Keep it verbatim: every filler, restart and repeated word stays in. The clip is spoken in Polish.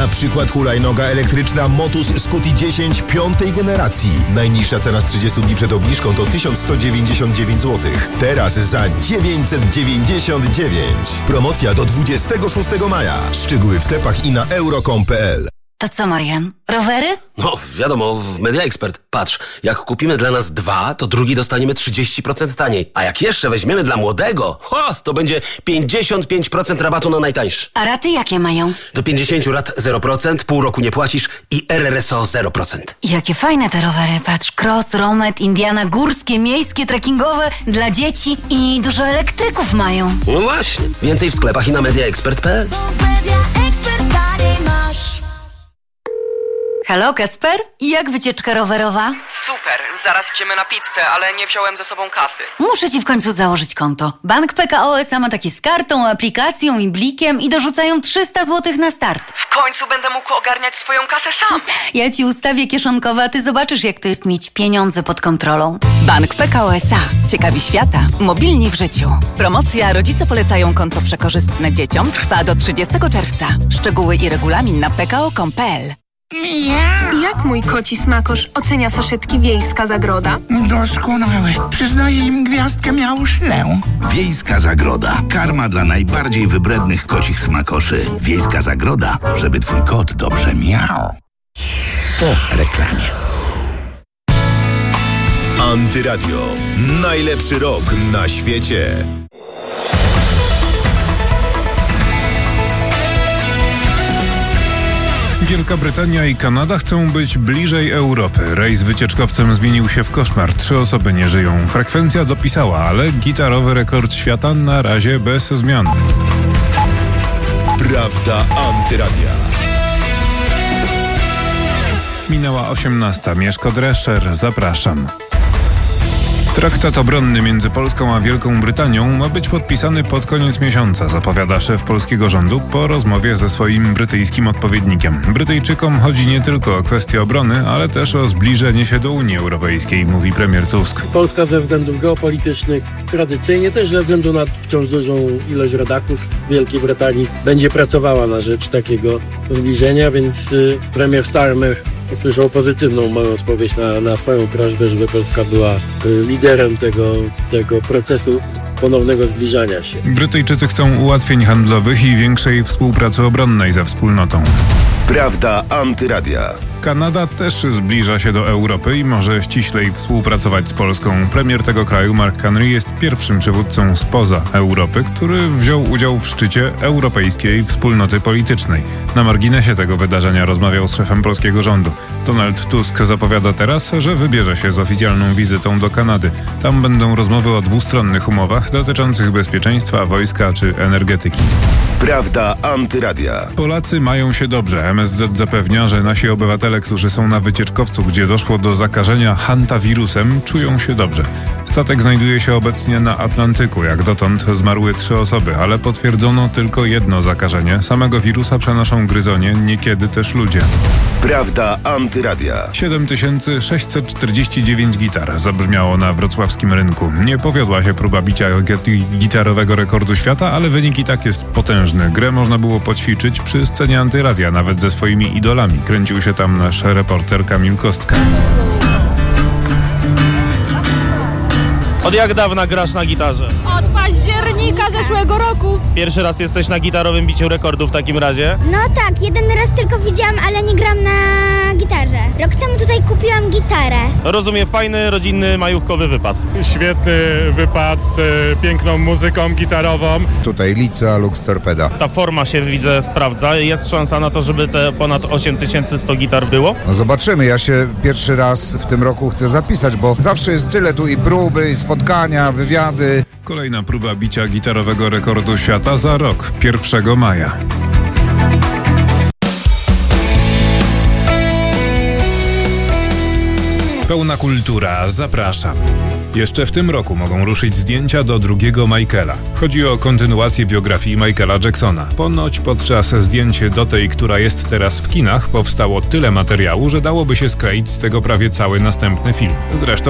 Na przykład hulajnoga elektryczna Motus Scuti dziesięć piątej generacji. Najniższa cena z trzydziestu dni przed obniżką to tysiąc sto dziewięćdziesiąt dziewięć złotych. Teraz za dziewięćset dziewięćdziesiąt dziewięć. Promocja do dwudziestego szóstego maja. Szczegóły w tepach i na euro kropka com kropka pe el. To co, Marian? Rowery? No, wiadomo, w Media Expert. Patrz, jak kupimy dla nas dwa, to drugi dostaniemy trzydzieści procent taniej. A jak jeszcze weźmiemy dla młodego, ho, to będzie pięćdziesiąt pięć procent rabatu na najtańszy. A raty jakie mają? Do pięćdziesięciu lat zero procent, pół roku nie płacisz i R R S O zero procent. Jakie fajne te rowery. Patrz, cross, romet, Indiana, górskie, miejskie, trekkingowe, dla dzieci i dużo elektryków mają. No właśnie. Więcej w sklepach i na media expert kropka pe el. Halo, Kacper? Jak wycieczka rowerowa? Super, zaraz idziemy na pizzę, ale nie wziąłem ze sobą kasy. Muszę ci w końcu założyć konto. Bank P K O S A ma takie z kartą, aplikacją i blikiem i dorzucają trzysta złotych na start. W końcu będę mógł ogarniać swoją kasę sam. Ja ci ustawię kieszonkowe, a ty zobaczysz, jak to jest mieć pieniądze pod kontrolą. Bank P K O S A. Ciekawi świata. Mobilni w życiu. Promocja Rodzice polecają konto przekorzystne dzieciom trwa do trzydziestego czerwca. Szczegóły i regulamin na pe ka o kropka com kropka pe el. Jak mój koci smakosz ocenia saszetki Wiejska Zagroda? Doskonałe. Przyznaję im gwiazdkę miałuszlę. Wiejska Zagroda. Karma dla najbardziej wybrednych kocich smakoszy. Wiejska Zagroda, żeby twój kot dobrze miał. Po reklamie. Antyradio. Najlepszy rok na świecie. Wielka Brytania i Kanada chcą być bliżej Europy. Rejs wycieczkowcem zmienił się w koszmar. Trzy osoby nie żyją. Frekwencja dopisała, ale gitarowy rekord świata na razie bez zmian. Prawda Antyradia. Minęła osiemnasta. Mieszko Drescher. Zapraszam. Traktat obronny między Polską a Wielką Brytanią ma być podpisany pod koniec miesiąca, zapowiada szef polskiego rządu po rozmowie ze swoim brytyjskim odpowiednikiem. Brytyjczykom chodzi nie tylko o kwestię obrony, ale też o zbliżenie się do Unii Europejskiej, mówi premier Tusk. Polska ze względów geopolitycznych, tradycyjnie też ze względu na wciąż dużą ilość rodaków w Wielkiej Brytanii będzie pracowała na rzecz takiego zbliżenia, więc y, premier Starmer usłyszał pozytywną moją odpowiedź na, na swoją prośbę, żeby Polska była y, liderem tego, tego procesu ponownego zbliżania się. Brytyjczycy chcą ułatwień handlowych i większej współpracy obronnej ze wspólnotą. Prawda Antyradia. Kanada też zbliża się do Europy i może ściślej współpracować z Polską. Premier tego kraju, Mark Carney, jest pierwszym przywódcą spoza Europy, który wziął udział w szczycie Europejskiej Wspólnoty Politycznej. Na marginesie tego wydarzenia rozmawiał z szefem polskiego rządu. Donald Tusk zapowiada teraz, że wybierze się z oficjalną wizytą do Kanady. Tam będą rozmowy o dwustronnych umowach dotyczących bezpieczeństwa, wojska czy energetyki. Prawda Antyradia. Polacy mają się dobrze. M S Z zapewnia, że nasi obywatele, którzy są na wycieczkowcu, gdzie doszło do zakażenia hantawirusem, czują się dobrze. Statek znajduje się obecnie na Atlantyku. Jak dotąd zmarły trzy osoby, ale potwierdzono tylko jedno zakażenie. Samego wirusa przenoszą gryzonie, niekiedy też ludzie. Prawda Antyradia. siedem tysięcy sześćset czterdzieści dziewięć gitar zabrzmiało na wrocławskim rynku. Nie powiodła się próba bicia gitarowego rekordu świata, ale wynik i tak jest potężny. Grę można było poćwiczyć przy scenie Antyradia, nawet ze swoimi idolami. Kręcił się tam nasz reporter Kamil Kostka. Od jak dawna grasz na gitarze? Od października zeszłego roku. Pierwszy raz jesteś na gitarowym biciu rekordu w takim razie? No tak, jeden raz tylko widziałam, ale nie gram na gitarze. Rok temu tutaj kupiłam gitarę. Rozumiem, fajny, rodzinny, majówkowy wypad. Świetny wypad z piękną muzyką gitarową. Tutaj Lica Lux Torpeda. Ta forma się, widzę, sprawdza. Jest szansa na to, żeby te ponad osiem tysięcy sto gitar było? No zobaczymy. Ja się pierwszy raz w tym roku chcę zapisać, bo zawsze jest tyle tu i próby, i spotkania, wywiady. Kolejna próba bicia gitarowego rekordu świata za rok, pierwszego maja. Pełna kultura, zapraszam. Jeszcze w tym roku mogą ruszyć zdjęcia do drugiego Michaela. Chodzi o kontynuację biografii Michaela Jacksona. Ponoć podczas zdjęć do tej, która jest teraz w kinach, powstało tyle materiału, że dałoby się skleić z tego prawie cały następny film. Zresztą